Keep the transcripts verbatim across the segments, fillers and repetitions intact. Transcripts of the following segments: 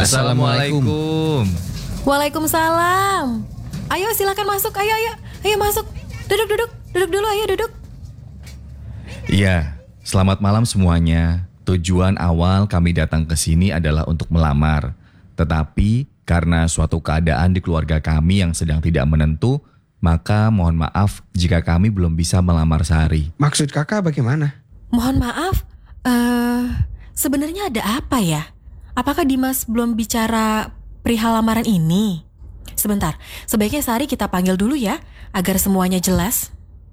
Assalamualaikum. Waalaikumsalam. Ayo silakan masuk, ayo ayo. Ayo masuk. Duduk duduk. Duduk dulu, ayo duduk. Iya, selamat malam semuanya. Tujuan awal kami datang ke sini adalah untuk melamar. Tetapi karena suatu keadaan di keluarga kami yang sedang tidak menentu, maka mohon maaf jika kami belum bisa melamar Sari. Maksud kakak bagaimana? Mohon maaf, uh, sebenarnya ada apa ya? Apakah Dimas belum bicara perihal lamaran ini? Sebentar, sebaiknya Sari kita panggil dulu ya, agar semuanya jelas.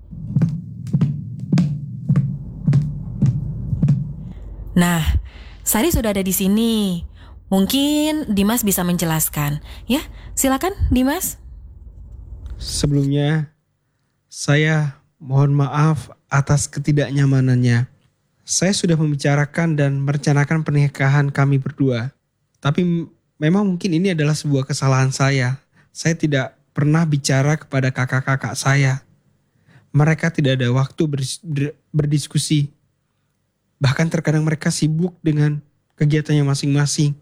Nah, Sari sudah ada di sini. Mungkin Dimas bisa menjelaskan. Ya, silakan Dimas. Sebelumnya, saya mohon maaf atas ketidaknyamanannya. Saya sudah membicarakan dan merencanakan pernikahan kami berdua. Tapi m- memang mungkin ini adalah sebuah kesalahan saya. Saya tidak pernah bicara kepada kakak-kakak saya. Mereka tidak ada waktu berdis- berdiskusi. Bahkan terkadang mereka sibuk dengan kegiatannya masing-masing.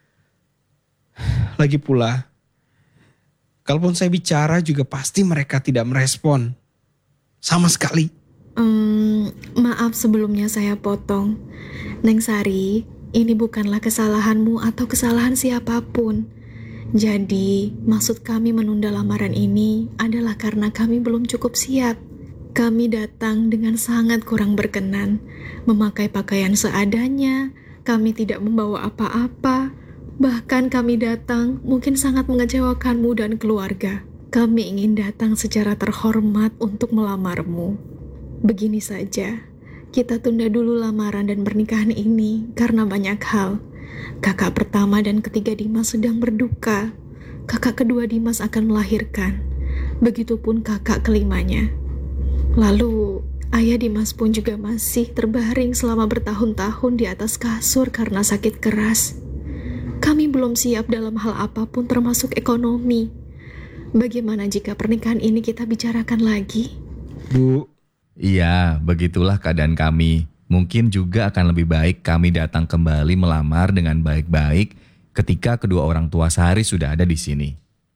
Lagi pula, kalaupun saya bicara juga pasti mereka tidak merespon. Sama sekali. Hmm, maaf sebelumnya saya potong. Neng Sari, ini bukanlah kesalahanmu atau kesalahan siapapun. Jadi, maksud kami menunda lamaran ini adalah karena kami belum cukup siap. Kami datang dengan sangat kurang berkenan, memakai pakaian seadanya, kami tidak membawa apa-apa. Bahkan kami datang mungkin sangat mengecewakanmu dan keluarga. Kami ingin datang secara terhormat untuk melamarmu. Begini saja, kita tunda dulu lamaran dan pernikahan ini karena banyak hal. Kakak pertama dan ketiga Dimas sedang berduka. Kakak kedua Dimas akan melahirkan. Begitupun kakak kelimanya. Lalu, ayah Dimas pun juga masih terbaring selama bertahun-tahun di atas kasur karena sakit keras. Kami belum siap dalam hal apapun termasuk ekonomi. Bagaimana jika pernikahan ini kita bicarakan lagi? Bu. Iya, begitulah keadaan kami. Mungkin juga akan lebih baik kami datang kembali melamar dengan baik-baik ketika kedua orang tua Sari sudah ada di sini.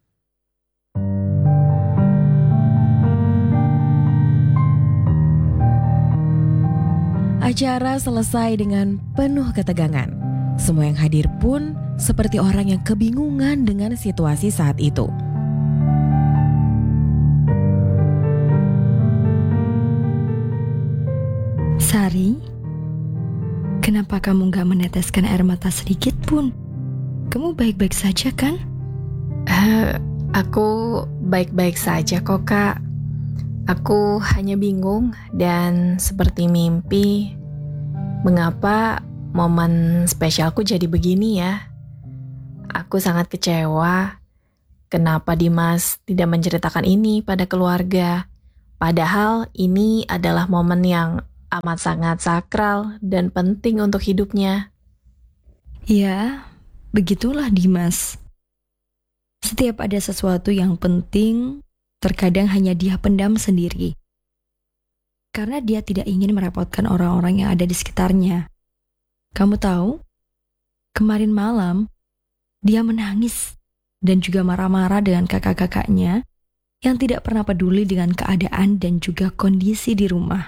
Acara selesai dengan penuh ketegangan. Semua yang hadir pun seperti orang yang kebingungan dengan situasi saat itu. Sari, kenapa kamu gak meneteskan air mata sedikit pun? Kamu baik-baik saja kan? Uh, aku baik-baik saja kok kak. Aku hanya bingung dan seperti mimpi. Mengapa momen spesialku jadi begini ya? Aku sangat kecewa. Kenapa Dimas tidak menceritakan ini pada keluarga? Padahal ini adalah momen yang amat sangat sakral dan penting untuk hidupnya. Ya, begitulah Dimas. Setiap ada sesuatu yang penting, terkadang hanya dia pendam sendiri. Karena dia tidak ingin merepotkan orang-orang yang ada di sekitarnya. Kamu tahu, kemarin malam, dia menangis dan juga marah-marah dengan kakak-kakaknya yang tidak pernah peduli dengan keadaan dan juga kondisi di rumah.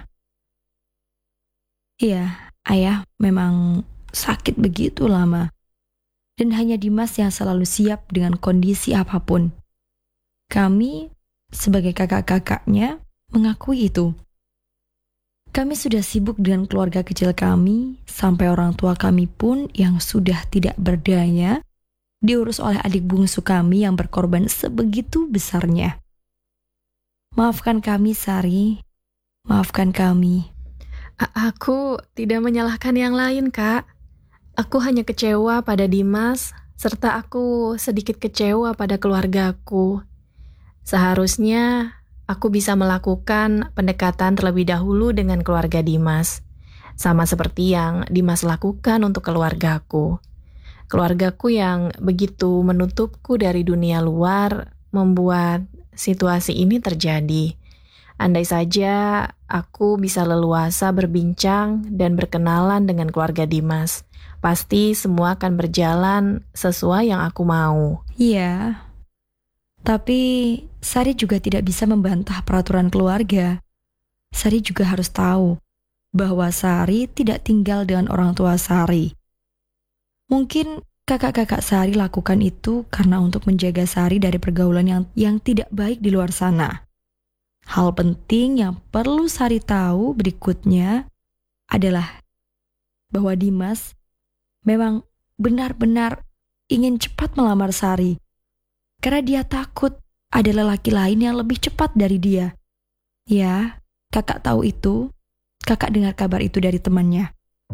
Iya, ayah memang sakit begitu lama. Dan hanya Dimas yang selalu siap dengan kondisi apapun. Kami, sebagai kakak-kakaknya, mengakui itu. Kami sudah sibuk dengan keluarga kecil kami, sampai orang tua kami pun yang sudah tidak berdaya, diurus oleh adik bungsu kami yang berkorban sebegitu besarnya. Maafkan kami, Sari. Maafkan kami. A- aku tidak menyalahkan yang lain, Kak. Aku hanya kecewa pada Dimas, serta aku sedikit kecewa pada keluargaku. Seharusnya aku bisa melakukan pendekatan terlebih dahulu dengan keluarga Dimas, sama seperti yang Dimas lakukan untuk keluargaku. Keluargaku yang begitu menutupku dari dunia luar membuat situasi ini terjadi. Andai saja aku bisa leluasa berbincang dan berkenalan dengan keluarga Dimas, pasti semua akan berjalan sesuai yang aku mau. Iya, tapi Sari juga tidak bisa membantah peraturan keluarga. Sari juga harus tahu bahwa Sari tidak tinggal dengan orang tua Sari. Mungkin kakak-kakak Sari lakukan itu karena untuk menjaga Sari dari pergaulan yang, yang tidak baik di luar sana. Hal penting yang perlu Sari tahu berikutnya adalah bahwa Dimas memang benar-benar ingin cepat melamar Sari. Karena dia takut ada lelaki lain yang lebih cepat dari dia. Ya, kakak tahu itu. Kakak dengar kabar itu dari temannya.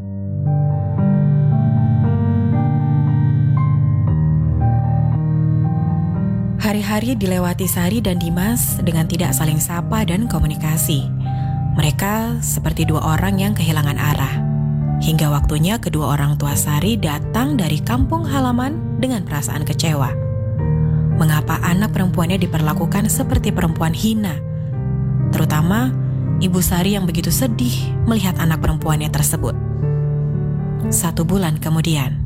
Hari-hari dilewati Sari dan Dimas dengan tidak saling sapa dan komunikasi. Mereka seperti dua orang yang kehilangan arah. Hingga waktunya kedua orang tua Sari datang dari kampung halaman dengan perasaan kecewa. Mengapa anak perempuannya diperlakukan seperti perempuan hina? Terutama ibu Sari yang begitu sedih melihat anak perempuannya tersebut. Satu bulan kemudian.